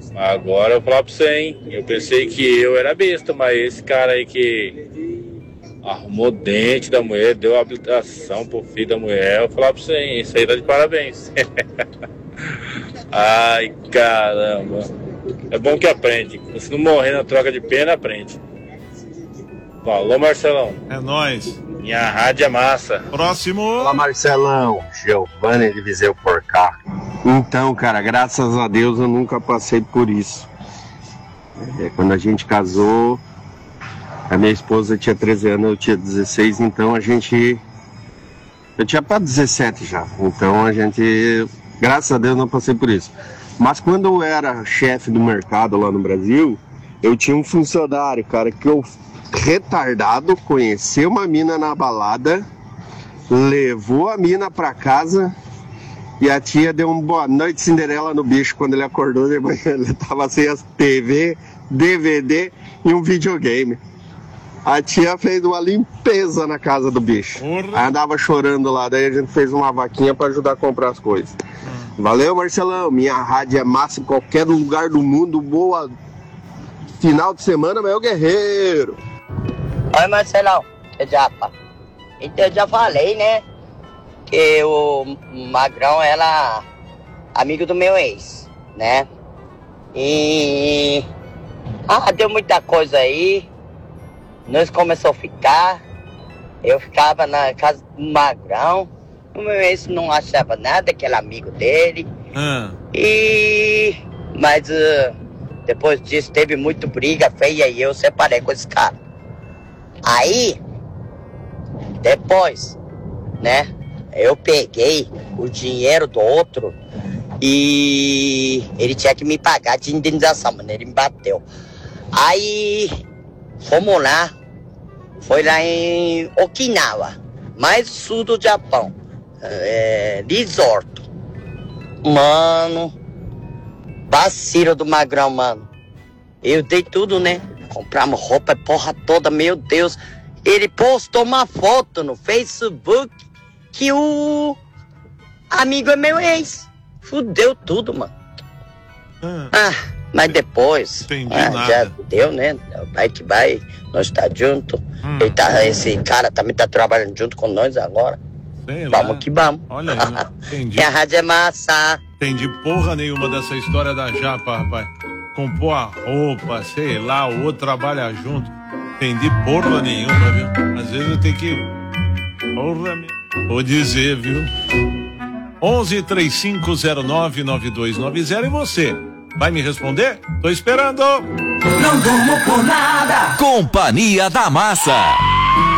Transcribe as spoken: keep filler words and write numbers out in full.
Agora eu vou falar pra você, hein? Eu pensei que eu era besta, mas esse cara aí que arrumou dente da mulher, deu habilitação pro filho da mulher, eu vou falar pra você, hein? Isso aí tá de parabéns. Ai, caramba. É bom que aprende. Se não morrer na troca de pena, aprende. Falou, Marcelão. É nóis. Minha rádio é massa. Próximo. Olá, Marcelão. Giovanni de Viseu por cá. Então, cara, graças a Deus eu nunca passei por isso. É, quando a gente casou, a minha esposa tinha treze anos, eu tinha dezesseis, então a gente... Eu tinha para dezessete já, então a gente... Graças a Deus não passei por isso. Mas quando eu era chefe do mercado lá no Brasil, eu tinha um funcionário, cara, que eu... retardado, conheceu uma mina na balada, levou a mina pra casa e a tia deu um boa noite Cinderela no bicho. Quando ele acordou de manhã, ele tava sem as T V, D V D e um videogame. A tia fez uma limpeza na casa do bicho. Aí andava chorando lá, daí a gente fez uma vaquinha pra ajudar a comprar as coisas. Hum. Valeu, Marcelão, minha rádio é massa em qualquer lugar do mundo. Boa final de semana, meu guerreiro. Oi, Marcelão, é Japa. Então eu já falei, né, que o Magrão era amigo do meu ex, né? E... Ah, deu muita coisa aí. Nós começamos a ficar. Eu ficava na casa do Magrão. O meu ex não achava nada, que era amigo dele. Hum. E... Mas uh, depois disso teve muito briga feia e eu separei com esse cara. Aí, depois, né, eu peguei o dinheiro do outro e ele tinha que me pagar de indenização, mano, ele me bateu. Aí, fomos lá, foi lá em Okinawa, mais sul do Japão, é, resort. Mano, vacilo do Magrão, mano. Eu dei tudo, né? Compramos roupa, porra toda, meu Deus. Ele postou uma foto no Facebook que o amigo é meu ex. Fudeu tudo, mano. Hum. Ah, mas depois, Entendi ah, nada. já deu, né? Vai que vai, nós tá junto. Hum. Ele tá, esse cara também tá trabalhando junto com nós agora. Sei vamos lá. que vamos. Olha aí, né? Entendi. E a rádio é massa. Entendi porra nenhuma dessa história da Japa, rapaz. Comprou a roupa, sei lá, o outro trabalha junto. Entendi porra nenhuma, viu? Às vezes eu tenho que... Porra, meu. Vou dizer, viu? onze, três cinco zero nove, nove dois nove zero. E você? Vai me responder? Tô esperando. Não durmo por nada. Companhia da Massa.